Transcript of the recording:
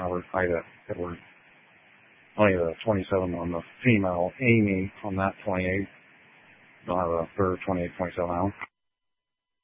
Albert, Ida, Edward. Only the 27 on the female, Amy, on that 28. Don't have a third 28.7 Allen.